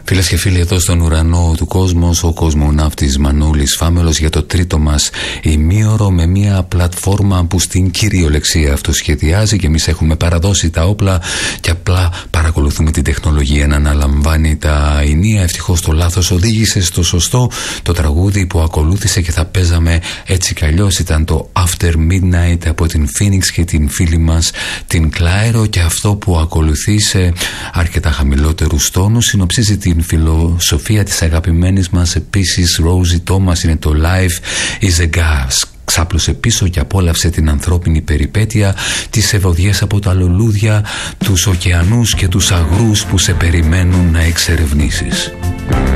Φίλες και φίλοι, εδώ στον ουρανό του κόσμος, ο κοσμοναύτης Μανώλης Φάμελος για το τρίτο μας ημίωρο, με μια πλατφόρμα που στην κυριολεξία αυτοσχεδιάζει και εμείς έχουμε παραδώσει τα όπλα και απλά παρακολουθούμε την τεχνολογία να αναλαμβάνει τα ηνία. Ευτυχώς το λάθος οδήγησε στο σωστό. Το τραγούδι που ακολούθησε και θα παίζαμε έτσι κι αλλιώς ήταν το After Midnight από την Phoenix και την φίλη μας την Κλάιρο, και αυτό που ακολουθεί σε αρκετά χαμηλότερους τόνους συνοψίζει την φιλοσοφία της αγαπημένης μας επίσης Rosie Thomas. Είναι το Life is a Gas. Ξάπλωσε πίσω και απόλαυσε την ανθρώπινη περιπέτεια, τις ευωδιές από τα λουλούδια, τους ωκεανούς και τους αγρούς που σε περιμένουν να εξερευνήσεις.